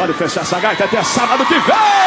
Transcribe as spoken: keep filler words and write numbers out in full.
Mário fechar essa gaita até sábado que vem.